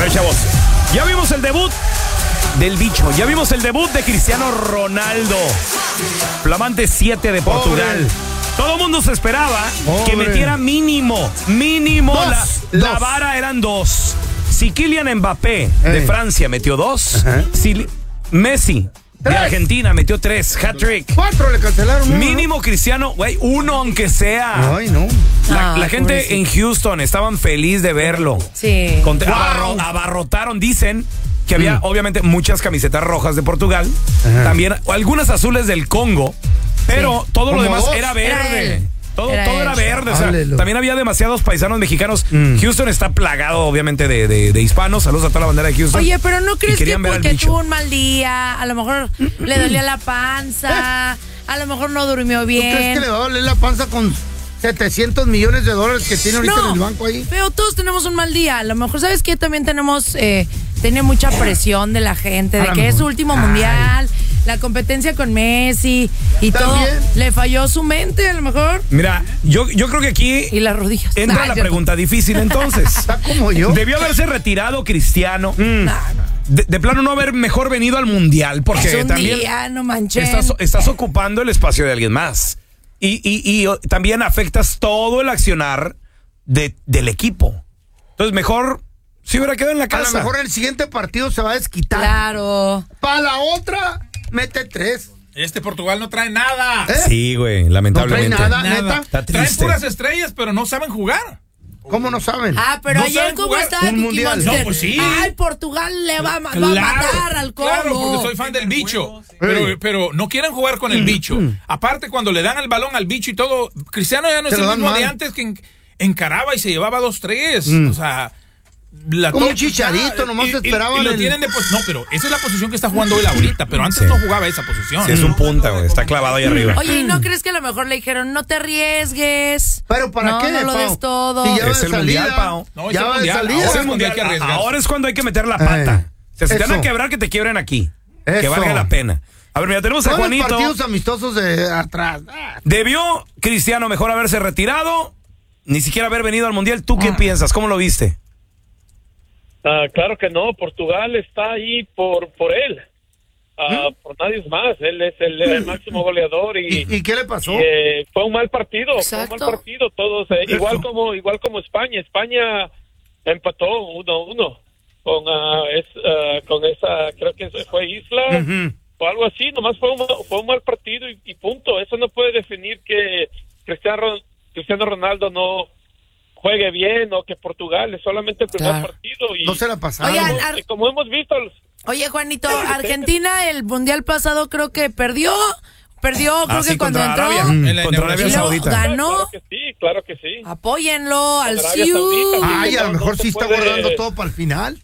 Bueno, chavos, ya vimos el debut del bicho. Ya vimos el debut de Cristiano Ronaldo. Flamante 7 de Portugal. Pobre. Todo el mundo se esperaba que metiera mínimo. La vara eran 2. Si Kylian Mbappé de Francia metió 2, si Messi de Argentina metió 3, hat-trick. 4 le cancelaron. Mínimo Cristiano, güey, 1 aunque sea. Ay, no. La gente en Houston estaban feliz de verlo. Sí. Abarrotaron, dicen que había obviamente muchas camisetas rojas de Portugal, también algunas azules del Congo, pero todo lo demás era verde. Todo era verde, o sea, también había demasiados paisanos mexicanos. Houston está plagado, obviamente, de hispanos. Saludos a toda la bandera de Houston. Oye, pero ¿no crees que porque tuvo un mal día, a lo mejor le dolía la panza, a lo mejor no durmió bien? ¿Tú crees que le va a doler la panza con $700 millones que tiene ahorita en el banco ahí? Pero todos tenemos un mal día. A lo mejor, ¿sabes qué? También tiene mucha presión de la gente, de que es su último mundial, la competencia con Messi y ¿también? Todo. Le falló su mente, a lo mejor. Mira, yo creo que aquí y las rodillas. Entra la pregunta difícil, entonces. Está como yo. Debió haberse retirado Cristiano. De plano no haber mejor venido al mundial, porque también día, no manches. Estás ocupando el espacio de alguien más. Y también afectas todo el accionar del equipo. Entonces, mejor si hubiera quedado en la casa. A lo mejor el siguiente partido se va a desquitar. Claro. Para la otra, mete 3. Portugal no trae nada. Sí, güey, lamentablemente. No trae nada, neta. Está triste. Traen puras estrellas, pero no saben jugar. ¿Cómo no saben? Pero no ayer cómo estaba un mundial. No, pues sí. Ay, Portugal le va a matar al Congo. Claro, porque soy fan del bicho. Pero no quieren jugar con el bicho. Aparte, cuando le dan el balón al bicho y todo, Cristiano ya no es el mismo de antes, que encaraba y se llevaba 2-3. O sea, como un Chicharito, nomás esperaban. Y lo tienen de no, pero esa es la posición que está jugando él ahorita, pero antes no jugaba esa posición. Sí, es un punta, güey, está clavado ahí arriba. Oye, ¿y no crees que a lo mejor le dijeron, no te arriesgues? ¿Pero para qué, no lo des todo? Si es el mundial, Pau. No, ya va de salida. Es el mundial. Ahora es cuando hay que meter la pata. Si te van a quebrar, que te quiebren aquí. Que valga la pena. A ver, mira, tenemos a Juanito. Partidos amistosos de atrás. ¿Debió Cristiano mejor haberse retirado? Ni siquiera haber venido al mundial. ¿Tú qué piensas? ¿Cómo lo viste? Claro que no, Portugal está ahí por él, por nadie más. Él es el máximo goleador y ¿qué le pasó? Fue un mal partido. Exacto. Fue un mal partido todos, igual como España. España empató 1-1 con esa, creo que fue Isla o algo así. Nomás fue un mal partido y punto. Eso no puede definir que Cristiano Ronaldo no juegue bien o que Portugal es solamente el primer partido y no se la pasaron. Como hemos visto. Oye, Juanito, Argentina el mundial pasado creo que perdió creo que cuando entró contra Arabia Saudita. Ganó. Claro que sí. Apóyenlo al Ciu. Ay, a lo mejor sí está guardando todo para el final.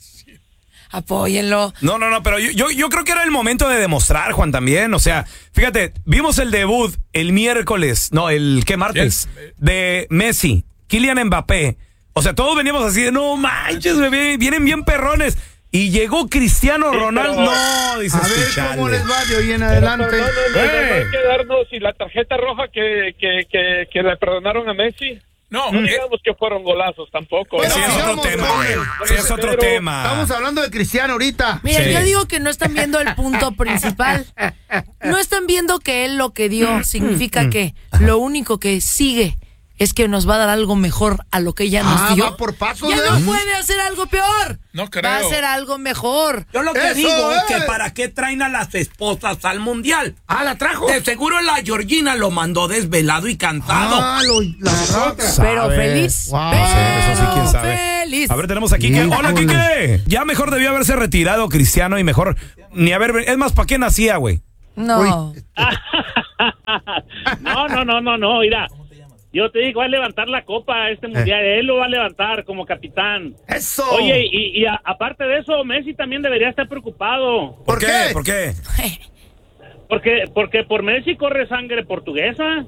Apóyenlo. No, pero yo creo que era el momento de demostrar, Juan, también. O sea, fíjate, vimos el debut el miércoles, martes, de Messi, Kylian Mbappé. O sea, todos veníamos así de, no manches, vienen bien perrones. Y llegó Cristiano Ronaldo. No, dices, a ver cómo les va de hoy en adelante. No hay que darnos y la tarjeta roja que le perdonaron a Messi. No digamos que fueron golazos tampoco. Bueno, sí, es otro tema, güey. Sí, es otro tema. Estamos hablando de Cristiano ahorita. Mira, yo digo que no están viendo el punto principal. No están viendo que él lo que dio significa que lo único que sigue es que nos va a dar algo mejor a lo que ya nos dio. Va por pasos, ya no puede hacer algo peor. No creo. Va a hacer algo mejor. Yo lo que digo es que para qué traen a las esposas al mundial. ¿La trajo? De seguro la Georgina lo mandó desvelado y cansado. Pero feliz. Wow. Eso sí, quién sabe. Feliz. A ver, tenemos a Quique. Hola, Quique. Ya mejor debió haberse retirado Cristiano y mejor ni haber... Es más, ¿para qué nacía, güey? No. No, mira. Yo te digo, va a levantar la copa este mundial. Él lo va a levantar como capitán. ¡Eso! Oye, y aparte de eso, Messi también debería estar preocupado. ¿Por qué? ¿Por qué? Porque por Messi corre sangre portuguesa.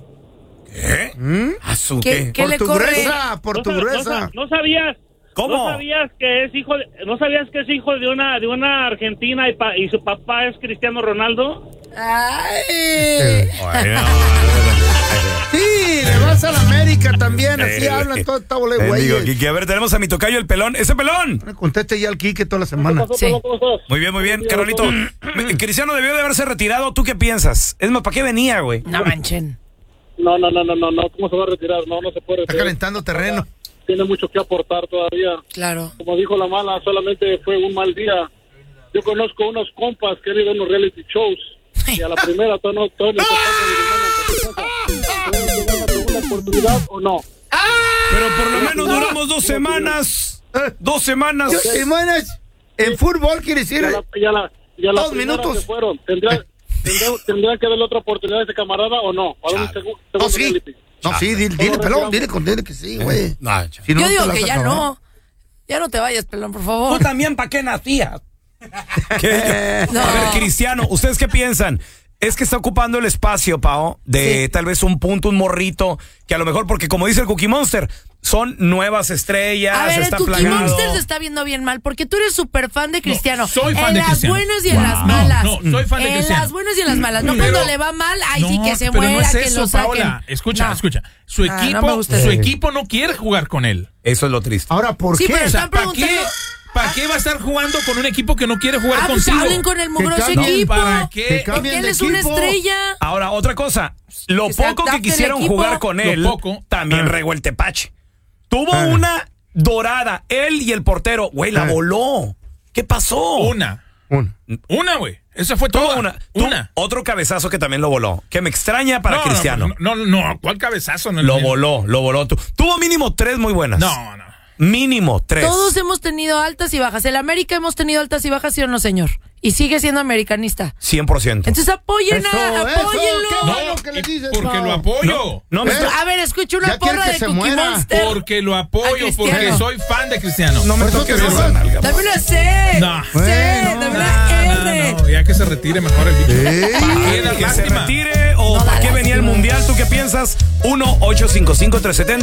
¿Qué? ¿Qué le corre? Portuguesa. ¿No sabías? ¿Cómo? ¿No sabías que es hijo de una argentina y su papá es Cristiano Ronaldo? Ay. Sí, le vas a la América también, así hablan todo esta bola de güeyes. Quique, a ver, tenemos a mi tocayo el pelón. ¡Ese pelón! Conteste ya al Quique toda la semana. Sí. Muy bien, Carolito. Cristiano debió de haberse retirado. ¿Tú qué piensas? Es más, ¿para qué venía, güey? No manchen. No, ¿cómo se va a retirar? No se puede retirar. Está calentando terreno. Tiene mucho que aportar todavía. Claro. Como dijo la mala, solamente fue un mal día. Yo conozco unos compas que han ido a unos reality shows y a la primera todos una oportunidad o no. Pero por lo menos duramos 2 semanas. 2 semanas. 2 semanas en fútbol, quiere decir. Ya la 2 minutos. Se fueron. ¿Tendrían que darle otra oportunidad a ese camarada o no? No, sí. No, sí, dile, pelón, dile que sí, güey. Si yo digo que ya no. Ya no te vayas, pelón, por favor. Tú también, ¿para qué nacías? ¿Qué? No. A ver, Cristiano, ¿ustedes qué piensan? Es que está ocupando el espacio, Pao, de tal vez un morrito, que a lo mejor, porque como dice el Cookie Monster, son nuevas estrellas, a ver, está el Cookie plagado. Monster se está viendo bien mal, porque tú eres súper fan de Cristiano. No, soy fan de Cristiano. En las buenas y en las malas. No, soy fan de Cristiano. En las buenas y en las malas. No cuando le va mal, sí que se pero muera, no es que eso, lo saquen. Paola. Escucha. Su no equipo no quiere jugar con él. Eso es lo triste. Ahora, ¿por Sí, qué? pero O sea, están preguntando. ¿Para qué va a estar jugando con un equipo que no quiere jugar Pues contigo? hablen con el mugroso cambien, equipo. ¿para qué? Que Porque cambien él de es una equipo. estrella. Ahora, otra cosa. Lo Que se poco que adapte el quisieron equipo. jugar con él, Lo poco. también regó el tepache. Tuvo una dorada, él y el portero. Güey, la voló. ¿Qué pasó? Una, güey. Esa fue Tuvo toda. una. Otro cabezazo que también lo voló. Que me extraña para Cristiano. No, ¿cuál cabezazo? No, Lo voló. Tuvo mínimo 3 muy buenas. No. Mínimo 3. Todos hemos tenido altas y bajas. El América hemos tenido altas y bajas, ¿sí o no, señor? Y sigue siendo americanista. 100%. Entonces apóyenlo. qué No, bueno que le dices, porque Pao. lo apoyo. No me ¿Eh? A ver, escucho una Ya quiere porra que de se Cookie muera. Monster. Porque lo apoyo, A porque Cristiano. soy fan de Cristiano. No me Por eso toques te esa enojas. nalga. Dame una C. No. C, dame una R. No, ya que se retire mejor el bicho. ¿Para qué dar Que se lástima? retire o No para da qué venía el lástima. mundial. ¿Tú qué piensas? 1-855-370